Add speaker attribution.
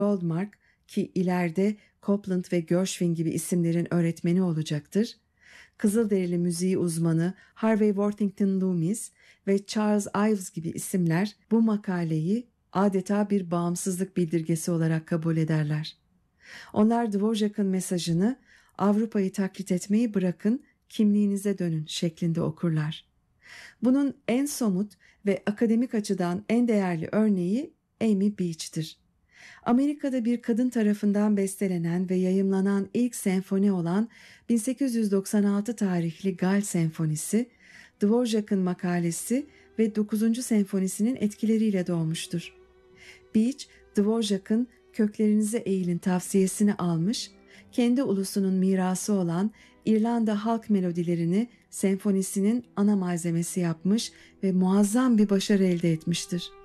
Speaker 1: Goldmark ki ileride Copland ve Gershwin gibi isimlerin öğretmeni olacaktır. Kızılderili müziği uzmanı Harvey Worthington Loomis ve Charles Ives gibi isimler bu makaleyi adeta bir bağımsızlık bildirgesi olarak kabul ederler. Onlar Dvorak'ın mesajını Avrupa'yı taklit etmeyi bırakın, kimliğinize dönün şeklinde okurlar. Bunun en somut ve akademik açıdan en değerli örneği Amy Beach'tir. Amerika'da bir kadın tarafından bestelenen ve yayımlanan ilk senfoni olan 1896 tarihli Gal Senfonisi, Dvorak'ın makalesi ve 9. senfonisinin etkileriyle doğmuştur. Beach, Dvorak'ın köklerinize eğilin tavsiyesini almış, kendi ulusunun mirası olan İrlanda halk melodilerini senfonisinin ana malzemesi yapmış ve muazzam bir başarı elde etmiştir.